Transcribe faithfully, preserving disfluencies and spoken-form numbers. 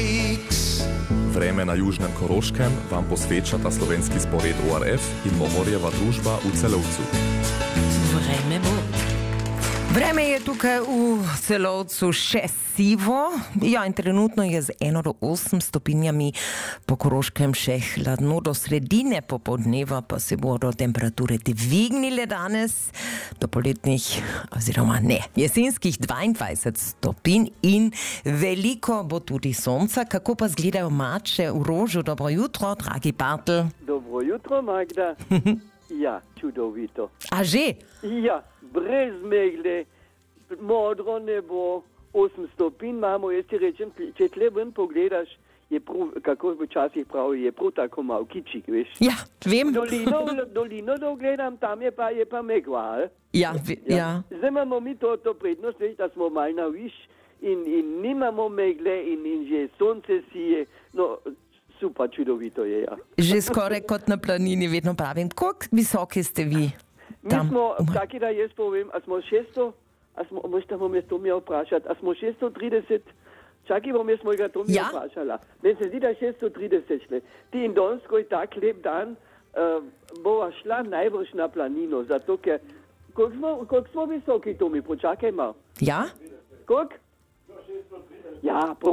Vreme na južnem Koroškem vam posvečata slovenski spored O R F in Mohorjeva družba v Celovcu. Vreme bo. Vreme je tukaj v Celovcu še sivo, ja, in trenutno je z eno do osem stopinjami po Koroškem še hladno, do sredine popoldneva pa se bodo temperature dvignile danes do poletnih, oziroma ne, jesenskih dvaindvajset stopinj in veliko bo tudi sonca. Kako pa zgledajo mače v Rožu? Dobro jutro, dragi Bartl. Dobro jutro, Magda. Ja, čudovito. A že? Ja, brez megle, modro nebo, osem stopinj imamo. Jaz ti rečem, če tle ven pogledaš, je prav, kako včasih pravi, je prav tako mal kičik, veš. Ja, vem. Dolino, dolino dogledam, tam je pa, je pa megla. Ja, ja. ja. Zdaj imamo mi to, to prednost, veš, da smo mal na viš in, in nimamo megle in, in že sonce sije, no, super, čudovito je, ja. Že skoraj kot na planini, vedno pravim. Koliko visoki ste vi tam? Mi smo, taki da jaz povem, a smo šeststo, a smo, možda bom jaz to mi vprašati, a smo šeststo trideset, čakaj bom jaz mojega to mi ja? vprašala. Meni se zdi, da šeststo trideset šle. Ti in Donsko je tak lep dan, uh, bova šla najbrž na planino, zato ker, koliko smo, koliko smo visoki, to mi počakaj malo. Ja? Koliko? Ja,